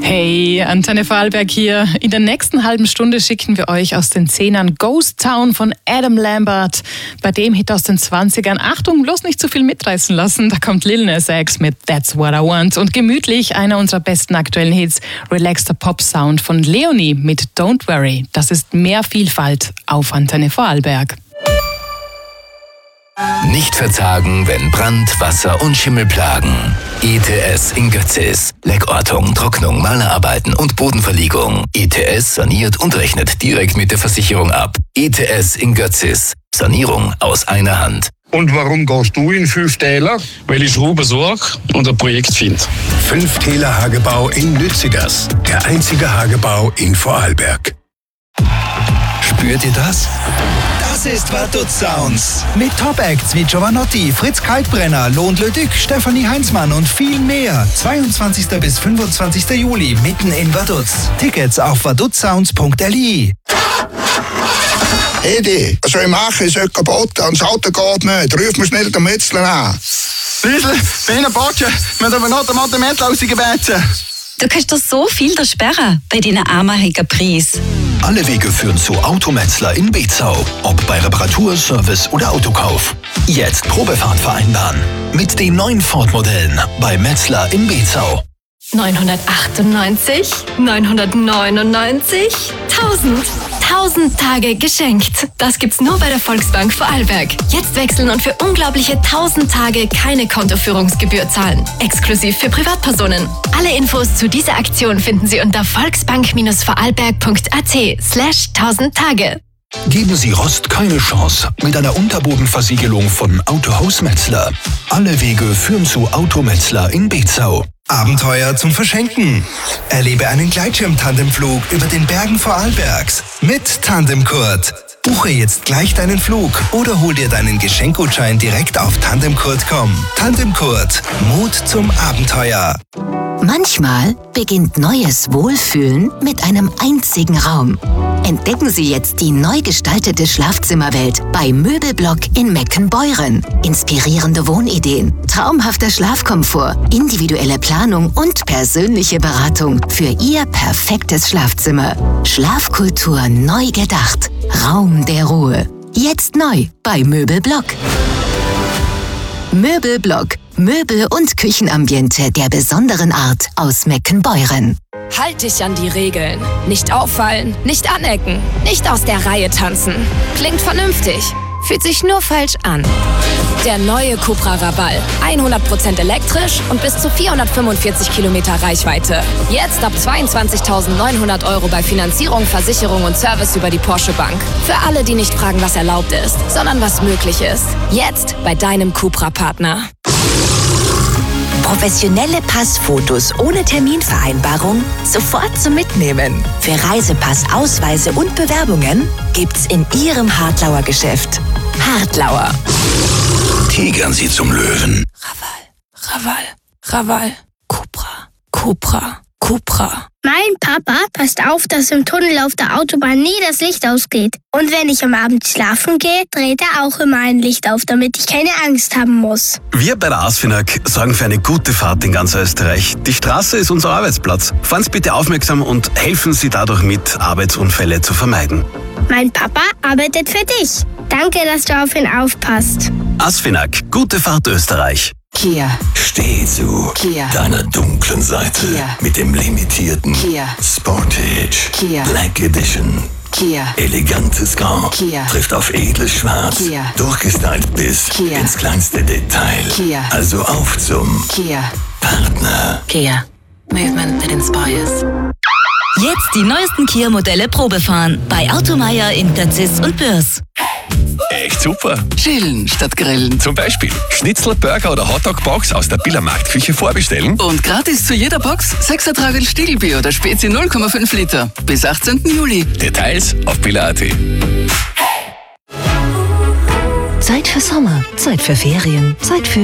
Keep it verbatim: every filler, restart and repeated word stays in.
Hey, Antenne Vorarlberg hier. In der nächsten halben Stunde schicken wir euch aus den Zehnern Ghost Town von Adam Lambert. Bei dem Hit aus den zwanzigern, Achtung, bloß nicht zu viel mitreißen lassen, da kommt Lil Nas X mit That's What I Want. Und gemütlich einer unserer besten aktuellen Hits, Relaxter Pop-Sound von Leonie mit Don't Worry. Das ist mehr Vielfalt auf Antenne Vorarlberg. Nicht verzagen, wenn Brand, Wasser und Schimmel plagen. E T S in Götzis. Leckortung, Trocknung, Malerarbeiten und Bodenverlegung. E T S saniert und rechnet direkt mit der Versicherung ab. E T S in Götzis. Sanierung aus einer Hand. Und warum gehst du in fünf Täler? Weil ich Schrauben sorge und ein Projekt finde. Fünf Täler Hagebau in Lützigers. Der einzige Hagebau in Vorarlberg. Spürt ihr das? Das ist Vaduz Sounds. Mit Top-Acts wie Giovanotti, Fritz Kalkbrenner, Lohn Le Duc, Stefanie Heinzmann und viel mehr. zweiundzwanzigsten bis fünfundzwanzigsten Juli mitten in Vaduz. Tickets auf vaduzsounds punkt l i. Edi, was soll ich machen? Ist heute kaputt und das Auto geht nicht. Ruf mir schnell den Metzler an. Liesl, bei Ihnen Batsche, wir haben noch den Mathe Metzler rausgebeten. Du kannst doch so viel sperren bei deinen einmaligen Preis. Alle Wege führen zu Autometzler in Bezau. Ob bei Reparatur, Service oder Autokauf. Jetzt Probefahrt vereinbaren. Mit den neuen Ford-Modellen bei Metzler in Bezau. neunhundertachtundneunzig, neunhundertneunundneunzig, tausend. tausend Tage geschenkt. Das gibt's nur bei der Volksbank Vorarlberg. Jetzt wechseln und für unglaubliche tausend Tage keine Kontoführungsgebühr zahlen. Exklusiv für Privatpersonen. Alle Infos zu dieser Aktion finden Sie unter volksbank-vorarlberg punkt a t slash tausend Tage. Geben Sie Rost keine Chance mit einer Unterbodenversiegelung von Autohaus Metzler. Alle Wege führen zu Autometzler in Bezau. Abenteuer zum Verschenken. Erlebe einen Gleitschirm-Tandemflug über den Bergen Vorarlbergs mit Tandemkurt. Buche jetzt gleich deinen Flug oder hol dir deinen Geschenkgutschein direkt auf tandemkurt punkt com. Tandemkurt. Mut zum Abenteuer. Manchmal beginnt neues Wohlfühlen mit einem einzigen Raum. Entdecken Sie jetzt die neu gestaltete Schlafzimmerwelt bei Möbelblock in Meckenbeuren. Inspirierende Wohnideen, traumhafter Schlafkomfort, individuelle Planung und persönliche Beratung für Ihr perfektes Schlafzimmer. Schlafkultur neu gedacht. Raum der Ruhe. Jetzt neu bei Möbelblock. Möbelblock. Möbel- und Küchenambiente der besonderen Art aus Meckenbeuren. Halt dich an die Regeln. Nicht auffallen, nicht anecken, nicht aus der Reihe tanzen. Klingt vernünftig, fühlt sich nur falsch an. Der neue Cupra Raval. hundert Prozent elektrisch und bis zu vierhundertfünfundvierzig Kilometer Reichweite. Jetzt ab zweiundzwanzigtausendneunhundert Euro bei Finanzierung, Versicherung und Service über die Porsche Bank. Für alle, die nicht fragen, was erlaubt ist, sondern was möglich ist. Jetzt bei deinem Cupra-Partner. Professionelle Passfotos ohne Terminvereinbarung sofort zum Mitnehmen. Für Reisepass, Ausweise und Bewerbungen gibt's in Ihrem Hartlauer Geschäft. Hartlauer. Tigern Sie zum Löwen. Raval, Raval, Raval, Cupra, Cupra, Cupra. Mein Papa passt auf, dass im Tunnel auf der Autobahn nie das Licht ausgeht. Und wenn ich am Abend schlafen gehe, dreht er auch immer ein Licht auf, damit ich keine Angst haben muss. Wir bei der ASFINAG sorgen für eine gute Fahrt in ganz Österreich. Die Straße ist unser Arbeitsplatz. Fahren Sie bitte aufmerksam und helfen Sie dadurch mit, Arbeitsunfälle zu vermeiden. Mein Papa arbeitet für dich. Danke, dass du auf ihn aufpasst. ASFINAG, gute Fahrt Österreich. Kia. Steh zu Kia. deiner dunklen Seite Kia. mit dem limitierten Kia. Sportage Kia. Black Edition. Kia. Elegantes Grau Kia. trifft auf edles Schwarz, Kia. durchgestylt bis Kia. ins kleinste Detail. Kia. Also auf zum Kia. Partner. Kia. Movement that inspires. Jetzt die neuesten Kia-Modelle Probefahren bei Automeier in Götzis und Bürs. Echt super. Chillen statt grillen. Zum Beispiel Schnitzel, Burger oder Hotdog-Box aus der Biller Marktküche vorbestellen. Und gratis zu jeder Box sechs Ertrag Stiegelbier oder Spezi null Komma fünf Liter. Bis achtzehnten Juli. Details auf biller punkt at. Zeit für Sommer, Zeit für Ferien, Zeit für